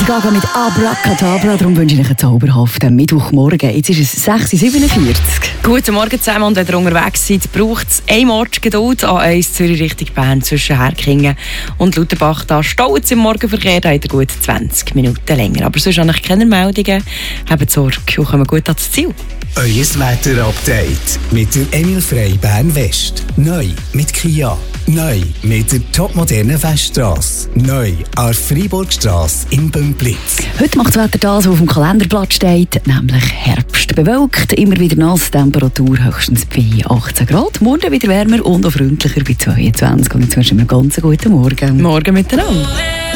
Gaga mit Abracadabra. Darum wünsche ich euch einen zauberhaften Mittwochmorgen. Jetzt ist es 6.47 Uhr. Guten Morgen zusammen, und wenn ihr unterwegs seid, braucht es eine Ort Geduld. A1 Zürich Richtung Bern zwischen Herkingen und Lauterbach. Da staut es im Morgenverkehr, da habt ihr gut 20 Minuten länger. Aber sonst habe ich keine Meldungen. Habt Sorge und kommen gut ans Ziel. Euer Wetter-Update mit der Emil Frey Bern West. Neu mit Kia. Neu mit der topmodernen Weststrasse. Neu an Freiburgstrasse in Bümplitz. Heute macht das Wetter das, was auf dem Kalenderblatt steht, nämlich Herbst. Bewölkt, immer wieder nass, Temperatur höchstens bei 18 Grad. Morgen wieder wärmer und auch freundlicher bei 22. Und jetzt wünschen wir einen ganz guten Morgen. Morgen miteinander.